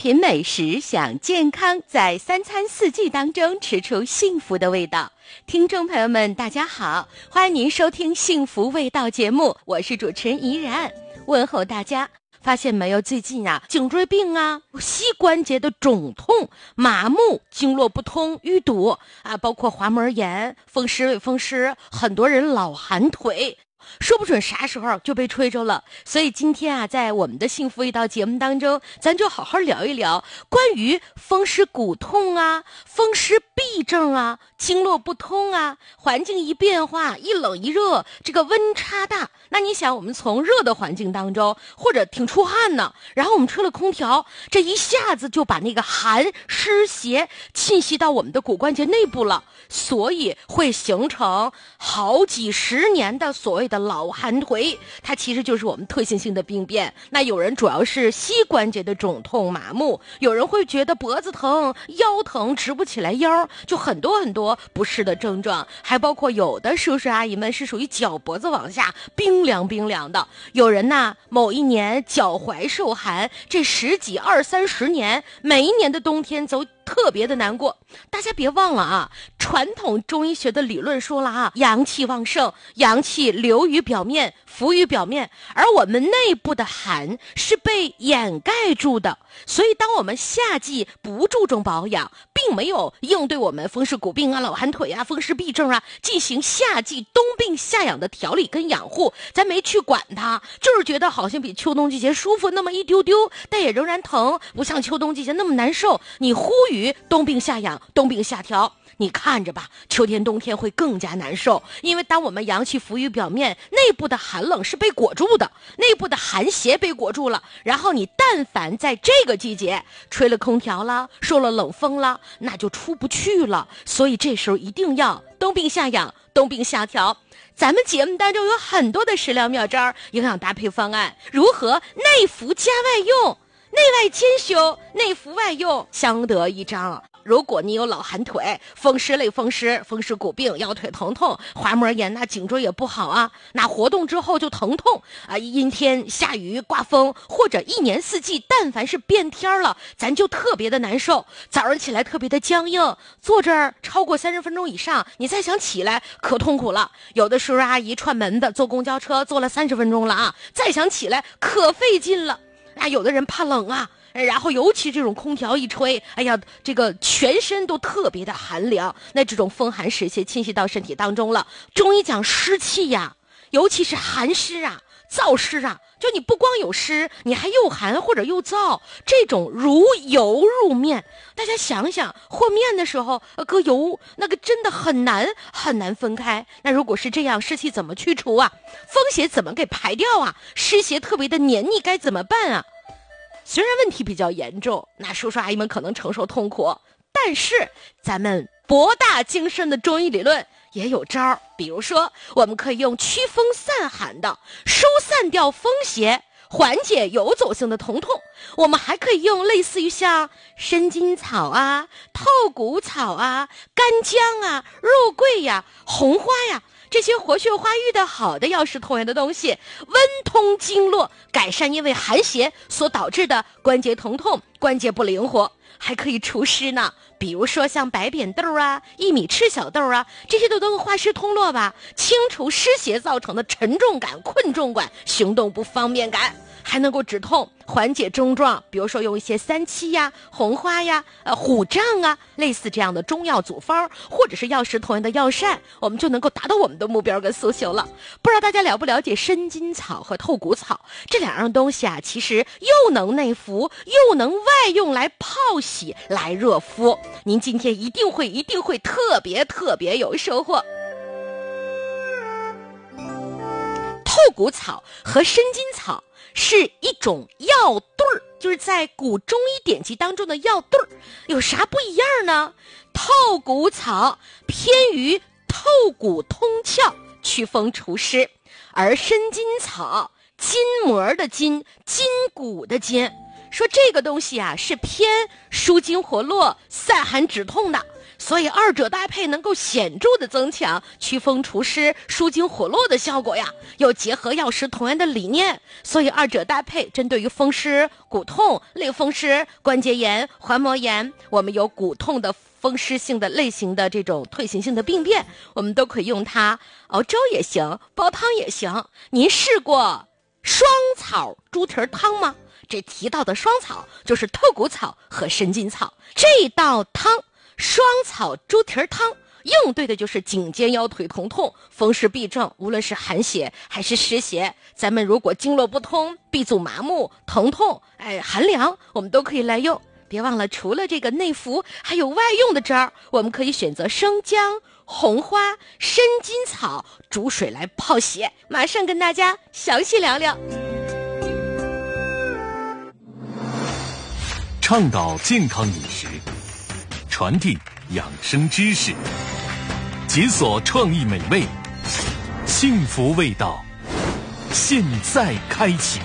品美食，想健康，在三餐四季当中吃出幸福的味道。听众朋友们大家好，欢迎您收听幸福味道节目，我是主持人怡然，问候大家。发现没有，最近啊，颈椎病啊，膝关节的肿痛、麻木、经络不通、淤堵啊，包括滑膜炎、风湿、类风湿，很多人老寒腿，说不准啥时候就被吹着了。所以今天啊，在我们的幸福味道节目当中，咱就好好聊一聊关于风湿骨痛啊、风湿痹症啊、经络不通啊，环境一变化，一冷一热，这个温差大。那你想，我们从热的环境当中，或者挺出汗呢，然后我们吹了空调，这一下子就把那个寒湿邪侵袭到我们的骨关节内部了，所以会形成好几十年的所谓的老寒腿，它其实就是我们退行性的病变。那有人主要是膝关节的肿痛麻木，有人会觉得脖子疼、腰疼，直不起来腰，就很多很多不适的症状，还包括有的叔叔阿姨们是属于脚脖子往下冰凉冰凉的，有人呢某一年脚踝受寒，这十几20、30年，每一年的冬天都特别的难过。大家别忘了啊，传统中医学的理论说了啊，阳气旺盛，阳气流于表面，浮于表面，而我们内部的寒是被掩盖住的。所以当我们夏季不注重保养，并没有应对我们风湿骨病啊、老寒腿啊、风湿痹症啊进行夏季冬病夏养的调理跟养护，咱没去管它，就是觉得好像比秋冬季节舒服那么一丢丢，但也仍然疼，不像秋冬季节那么难受。你呼吁冬病夏养、冬病夏调，你看着吧，秋天冬天会更加难受。因为当我们阳气浮于表面，内部的寒冷是被裹住的，内部的寒邪被裹住了，然后你但凡在这个季节吹了空调了，受了冷风了，那就出不去了。所以这时候一定要冬病夏养、冬病夏调。咱们节目当中有很多的食疗妙招、营养搭配方案，如何内服加外用，内外兼修，内服外用相得益彰。如果你有老寒腿、风湿类风湿、风湿骨病、腰腿疼痛、滑膜炎，那颈椎也不好啊，那活动之后就疼痛啊，阴天下雨刮风，或者一年四季但凡是变天了，咱就特别的难受，早上起来特别的僵硬，坐这儿超过30分钟以上，你再想起来可痛苦了。有的叔叔阿姨串门的坐公交车坐了30分钟了啊，再想起来可费劲了。啊，有的人怕冷啊，然后尤其这种空调一吹，哎呀，这个全身都特别的寒凉，那这种风寒湿邪侵袭到身体当中了。中医讲湿气呀，尤其是寒湿啊、燥湿啊，就你不光有湿，你还又寒或者又燥，这种如油入面。大家想想，和面的时候搁油，那个真的很难分开。那如果是这样，湿气怎么去除啊？风邪怎么给排掉啊？湿邪特别的黏腻，该怎么办啊？虽然问题比较严重，那叔叔阿姨们可能承受痛苦，但是咱们博大精深的中医理论也有招。比如说，我们可以用驱风散寒的，疏散掉风邪，缓解游走性的疼痛。我们还可以用类似于像参筋草啊、透骨草啊、干姜啊、肉桂呀、红花呀，这些活血化瘀的好的药食同源的东西，温通经络，改善因为寒邪所导致的关节疼痛、关节不灵活，还可以除湿呢。比如说像白扁豆啊、薏米赤小豆啊，这些都能够化湿通络吧，清除湿邪造成的沉重感、困重感、行动不方便感，还能够止痛、缓解症状。比如说用一些三七呀、红花呀、虎杖啊，类似这样的中药组方，或者是药食同源的药膳，我们就能够达到我们的目标跟诉求了。不知道大家了不了解参筋草和透骨草这两样东西啊？其实又能内服，又能外用来泡洗、来热敷。您今天一定会特别有收获。透骨草和参筋草是一种药对儿，就是在古中医典籍当中的药对儿，有啥不一样呢？透骨草偏于透骨通窍、祛风除湿，而参筋草筋膜的筋、筋骨的筋，说这个东西啊是偏舒筋活络、散寒止痛的。 所以二者搭配能够显著的增强祛风除湿、舒筋活络的效果呀。又结合药食同源的理念，所以二者搭配针对于风湿、骨痛、类风湿、关节炎、环膜炎，我们有骨痛的风湿性的类型的这种退行性的病变，我们都可以用它熬粥也行，煲汤也行。您试过双草猪蹄儿汤吗？这提到的双草就是透骨草和生筋草。这道汤双草猪蹄儿汤应对的就是颈肩腰腿疼痛、风湿痹症，无论是寒邪还是湿邪，咱们如果经络不通、臂足麻木、疼痛、寒凉，我们都可以来用。别忘了，除了这个内服，还有外用的招儿，我们可以选择生姜、红花、生筋草煮水来泡血。马上跟大家详细聊聊。 倡导健康饮食，传递养生知识，解锁创意美味，幸福味道，现在开启。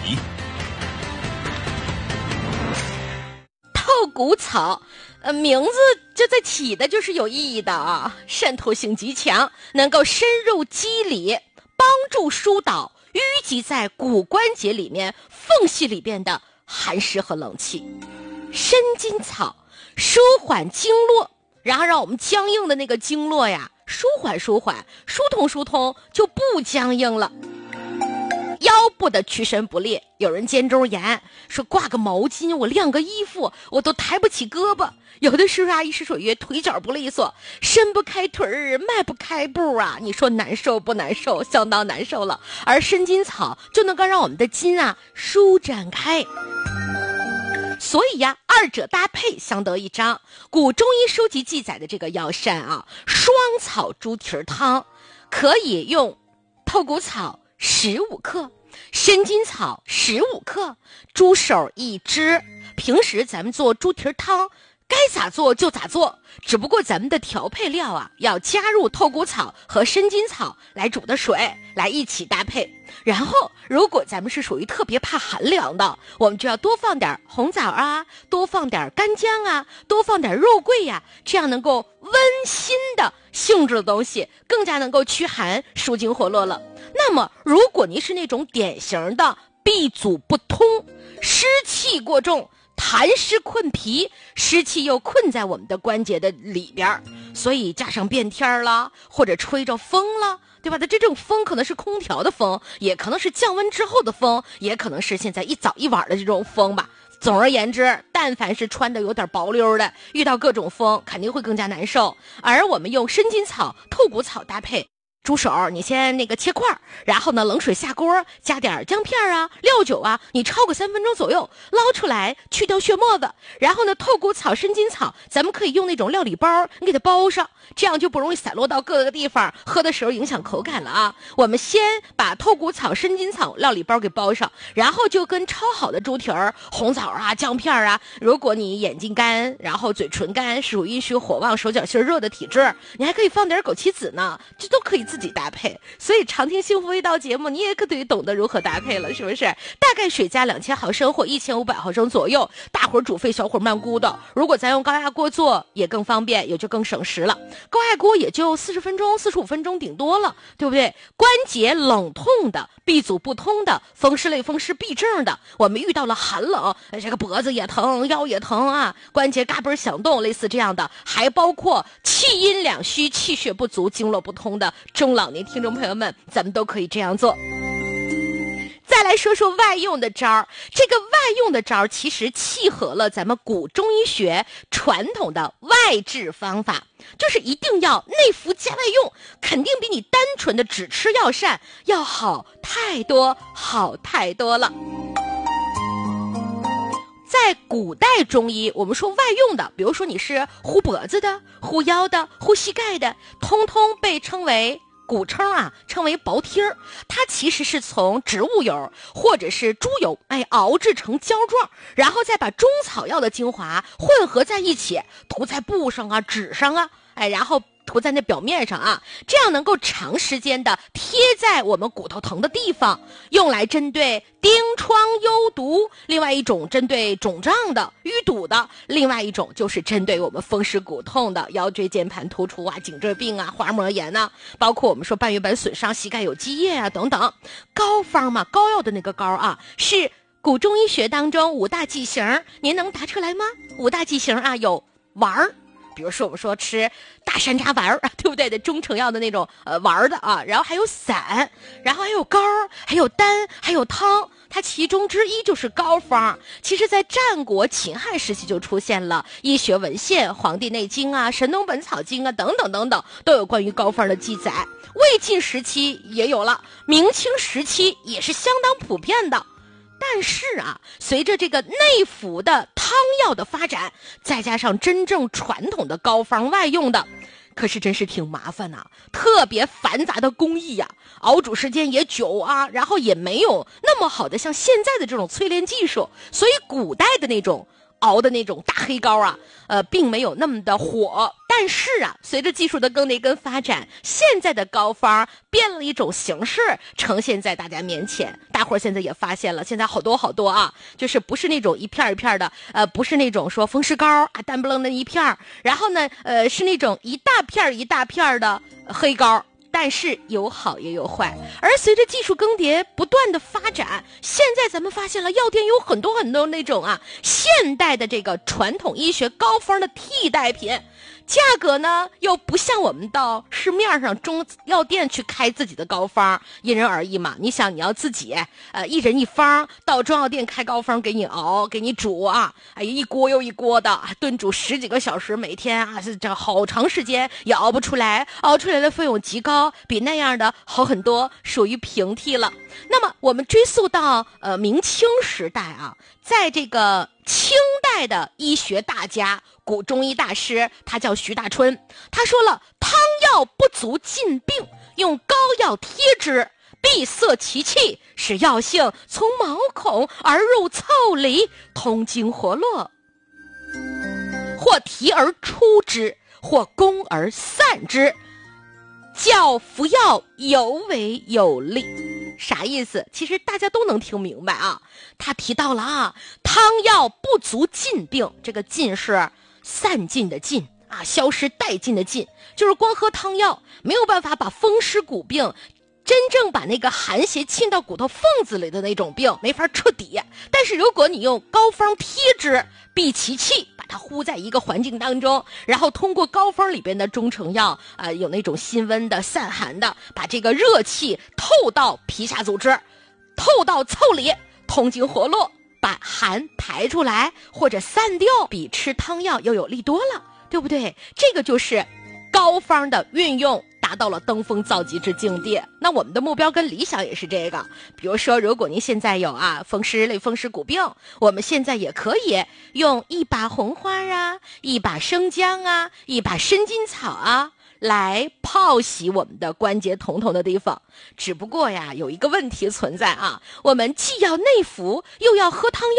透骨草，名字这在起的就是有意义的啊，渗透性极强，能够深入肌理，帮助疏导淤积在骨关节里面缝隙里边的寒湿和冷气。生筋草舒缓经络，然后让我们僵硬的那个经络呀舒缓、疏通，就不僵硬了。腰部的屈伸不利，有人肩周炎，说挂个毛巾，我晾个衣服，我都抬不起胳膊。有的时候啊，一时属于腿脚不利索，伸不开腿儿，迈不开步啊，你说难受不难受？相当难受了。而生筋草就能够让我们的筋啊舒展开。所以呀，二者搭配相得益彰。古中医书籍记载的这个药膳啊，双草猪蹄儿汤，可以用透骨草15克，生筋草15克，猪手1只。平时咱们做猪蹄儿汤，该咋做就咋做，只不过咱们的调配料啊，要加入透骨草和生筋草来煮的水来一起搭配。然后如果咱们是属于特别怕寒凉的，我们就要多放点红枣啊，多放点干姜啊，多放点肉桂呀，这样能够温馨的性质的东西，更加能够驱寒舒筋活络了。那么如果您是那种典型的闭阻不通、湿气过重、痰湿困脾，湿气又困在我们的关节的里边，所以加上变天了，或者吹着风了，对吧？这种风可能是空调的风，也可能是降温之后的风，也可能是现在一早一晚的这种风吧。总而言之，但凡是穿的有点薄溜的，遇到各种风肯定会更加难受。而我们用生筋草、透骨草搭配，猪手你先切块，然后呢冷水下锅，加点姜片啊、料酒啊，你焯个3分钟左右，捞出来去掉血沫子。然后呢透骨草、生筋草，咱们可以用那种料理包，你给它包上，这样就不容易散落到各个地方，喝的时候影响口感了啊。我们先把透骨草、生筋草料理包给包上，然后就跟焯好的猪蹄儿、红枣啊、姜片啊，如果你眼睛干，然后嘴唇干，属于阴虚火旺、手脚心热的体质，你还可以放点枸杞子呢，这都可以自己搭配。所以常听幸福味道节目，你也可得懂得如何搭配了，是不是？大概水加2000毫升或1500毫升左右，大火煮沸，小火慢咕的。如果咱用高压锅做也更方便，也就更省时了。高压锅也就40分钟、45分钟顶多了，对不对？关节冷痛的、闭阻不通的、风湿类风湿痹症的，我们遇到了寒冷，这个脖子也疼、腰也疼啊，关节嘎嘣响动，类似这样的，还包括气阴两虚、气血不足、经络不通的中老年听众朋友们，咱们都可以这样做。再来说说外用的招儿，这个外用的招儿其实契合了咱们古中医学传统的外治方法，就是一定要内服加外用，肯定比你单纯的只吃药膳要好太多了。在古代中医，我们说外用的，比如说你是护脖子的、护腰的、护膝盖的，通通被称为古称啊，称为薄贴儿。它其实是从植物油或者是猪油熬制成胶状，然后再把中草药的精华混合在一起，涂在布上啊、纸上啊，然后涂在那表面上啊，这样能够长时间的贴在我们骨头疼的地方，用来针对疔疮疣毒，另外一种针对肿胀的淤堵的，另外一种就是针对我们风湿骨痛的腰椎间盘突出啊、颈椎病啊、滑膜炎啊，包括我们说半月板损伤、膝盖有积液啊等等。膏方嘛，膏药的那个膏啊，是古中医学当中5大剂型，您能答出来吗？5大剂型啊，有丸儿，比如说我们说吃大山楂丸儿，对不对？的中成药的那种丸儿的啊，然后还有散，然后还有膏，还有丹，还有汤，它其中之一就是膏方。其实在战国秦汉时期就出现了医学文献，《黄帝内经》啊、《神农本草经》啊等等等等，都有关于膏方的记载。魏晋时期也有了，明清时期也是相当普遍的。但是啊，随着这个内服的汤药的发展，再加上真正传统的膏方外用的，可是真是挺麻烦呐，特别繁杂的工艺呀，熬煮时间也久啊，然后也没有那么好的像现在的这种淬炼技术，所以古代的那种熬的那种大黑膏啊，并没有那么的火。但是啊，随着技术的更迭跟发展，现在的膏方变了一种形式，呈现在大家面前。大伙儿现在也发现了，现在好多好多啊，就是不是那种一片一片的，不是那种说风湿膏啊，单不楞的一片，然后呢，是那种一大片一大片的黑膏。但是有好也有坏，而随着技术更迭不断的发展，现在咱们发现了药店有很多很多那种啊现代的这个传统医学膏方的替代品，价格呢又不像我们到市面上中药店去开自己的膏方，因人而异嘛。你想你要自己一人一方到中药店开膏方给你熬给你煮啊，哎一锅又一锅的炖煮10几个小时，每天啊这好长时间也熬不出来，熬出来的费用极高，比那样的好很多，属于平替了。那么我们追溯到明清时代啊，在这个清代的医学大家古中医大师，他叫徐大春，他说了，汤药不足尽病，用膏药贴之，闭塞其气，使药性从毛孔而入腠理，通经活络，或提而出之，或攻而散之，较服药尤为有利。啥意思？其实大家都能听明白啊。他提到了啊，汤药不足尽病，这个尽是散尽的尽啊，消失殆尽的尽，就是光喝汤药没有办法把风湿骨病真正把那个寒邪沁到骨头缝子里的那种病没法彻底。但是如果你用膏方贴之，闭其气，把它呼在一个环境当中，然后通过膏方里边的中成药有那种辛温的散寒的，把这个热气透到皮下组织，透到腠理，通经活络，把寒排出来或者散掉，比吃汤药又有利多了，对不对？这个就是膏方的运用达到了登峰造极之境地。那我们的目标跟理想也是这个，比如说如果您现在有风湿骨病，我们现在也可以用一把红花啊，一把生姜啊，一把生筋草啊，来泡洗我们的关节疼痛的地方。只不过呀，有一个问题存在啊，我们既要内服又要喝汤